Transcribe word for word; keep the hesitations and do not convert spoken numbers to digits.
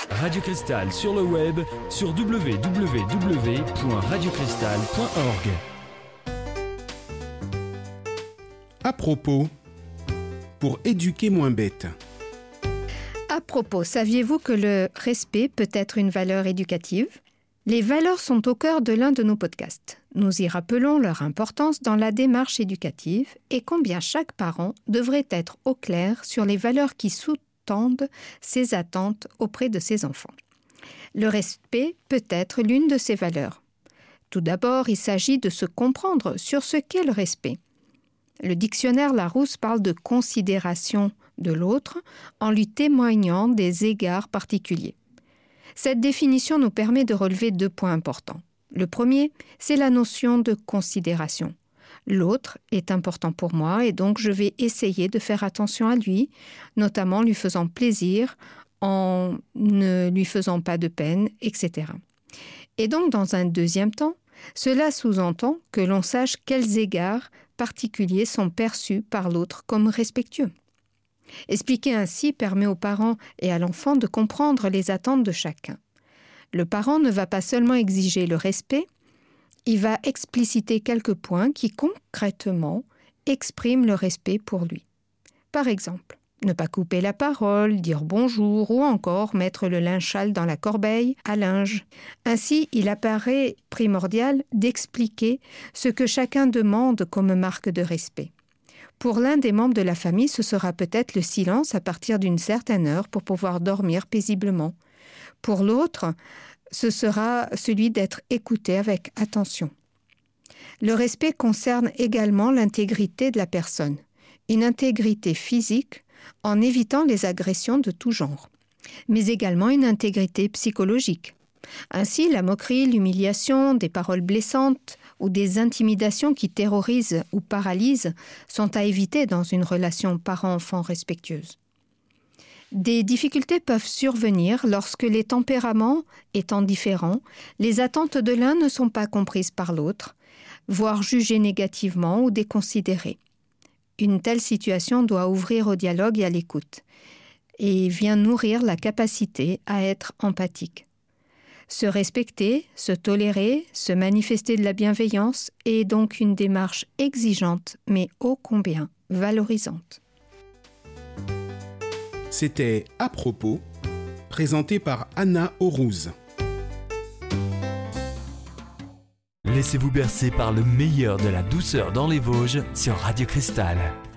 Radio Cristal sur le web sur w w w point radio cristal point org. À propos, pour éduquer moins bête. À propos, saviez-vous que le respect peut être une valeur éducative ? Les valeurs sont au cœur de l'un de nos podcasts. Nous y rappelons leur importance dans la démarche éducative et combien chaque parent devrait être au clair sur les valeurs qui sous-tendent ses attentes auprès de ses enfants. Le respect peut être l'une de ces valeurs. Tout d'abord, il s'agit de se comprendre sur ce qu'est le respect. Le dictionnaire Larousse parle de considération de l'autre en lui témoignant des égards particuliers. Cette définition nous permet de relever deux points importants. Le premier, c'est la notion de considération. L'autre est important pour moi et donc je vais essayer de faire attention à lui, notamment en lui faisant plaisir, en ne lui faisant pas de peine, et cetera. Et donc, dans un deuxième temps, cela sous-entend que l'on sache quels égards particuliers sont perçus par l'autre comme respectueux. Expliquer ainsi permet aux parents et à l'enfant de comprendre les attentes de chacun. Le parent ne va pas seulement exiger le respect, il va expliciter quelques points qui concrètement expriment le respect pour lui. Par exemple, ne pas couper la parole, dire bonjour ou encore mettre le linge sale dans la corbeille à linge. Ainsi, il apparaît primordial d'expliquer ce que chacun demande comme marque de respect. Pour l'un des membres de la famille, ce sera peut-être le silence à partir d'une certaine heure pour pouvoir dormir paisiblement. Pour l'autre, ce sera celui d'être écouté avec attention. Le respect concerne également l'intégrité de la personne, une intégrité physique en évitant les agressions de tout genre, mais également une intégrité psychologique. Ainsi, la moquerie, l'humiliation, des paroles blessantes ou des intimidations qui terrorisent ou paralysent sont à éviter dans une relation parent-enfant respectueuse. Des difficultés peuvent survenir lorsque les tempéraments étant différents, les attentes de l'un ne sont pas comprises par l'autre, voire jugées négativement ou déconsidérées. Une telle situation doit ouvrir au dialogue et à l'écoute, et vient nourrir la capacité à être empathique. Se respecter, se tolérer, se manifester de la bienveillance est donc une démarche exigeante, mais ô combien valorisante. C'était À propos, présenté par Anna Aurouz. Laissez-vous bercer par le meilleur de la douceur dans les Vosges sur Radio Cristal.